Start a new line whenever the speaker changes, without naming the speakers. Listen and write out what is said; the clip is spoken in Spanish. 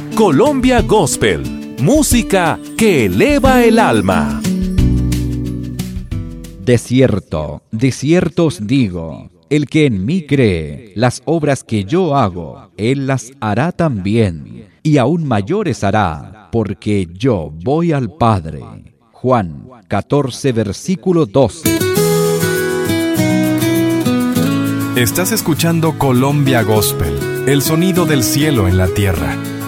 Colombia Gospel, música que eleva el alma.
De cierto, de cierto os digo, el que en mí cree, las obras que yo hago, él las hará también, y aún mayores hará, porque yo voy al Padre. Juan 14, versículo 12.
Estás escuchando Colombia Gospel, el sonido del cielo en la tierra.